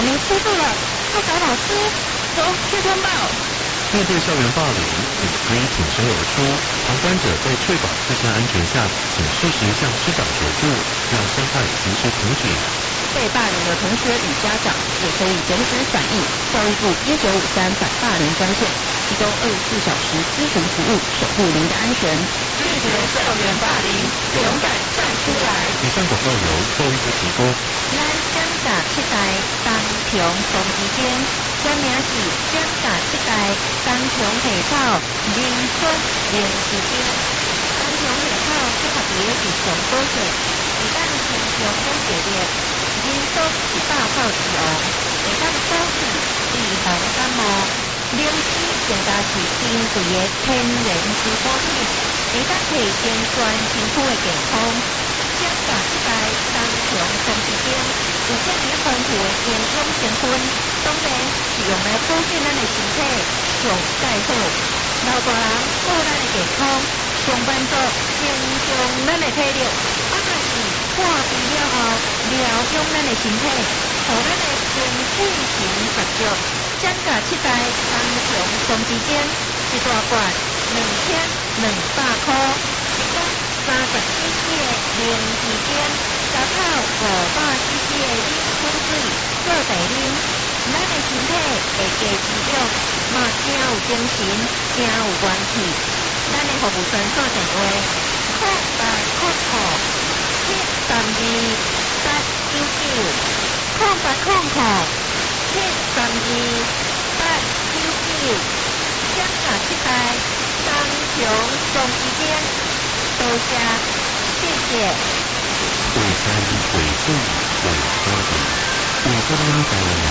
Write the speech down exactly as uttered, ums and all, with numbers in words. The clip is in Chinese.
没吃住了，快找老师，走去通报。 面对校园霸凌，警司挺身而出，旁观者在确保自身安全下，请适时向师长求助，让伤害及时停止。 被霸凌的同学与家长也可以随时反映教育部一九五三反霸凌专线，提供二十四小时咨询服务，守护您的安全。拒绝校园霸凌，勇敢站出来。 以上广告由教育部提供。 咱蒋家七代东平松之间，全名是蒋家七代东平系统民生零之间。东平系统适合伫日常保健，一旦形成风血链，民生是大炮之王，会当早起预防感冒。灵芝更加是珍贵的天然之补品，会当提升全身躯的健康。蒋家七代东平松之间有这么丰富的健康成分，当然是用来保健咱的身体上介好。老大人顾咱的健康，上班族增强咱的体力，啊若是破病了后疗养咱的身体，互咱的身体型十足。蒋家七代东平松之间一大罐两千两百块，一罐三十 C C 的零之间，加套五百 C C 的饮春水做茶啉，咱的身体会加滋养，嘛真有精神，真有元气。咱的服务专线电话：空八空空七三二八九九，空八空空七三二八九九。蒋家七代东平松之间，多谢，谢谢。 为山为水为家庭，为咱们台湾人